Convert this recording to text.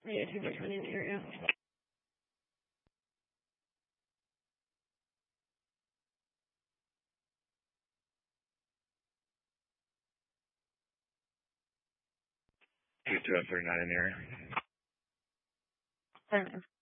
Yeah, 220 in the area. Two 39 in the area. I don't know.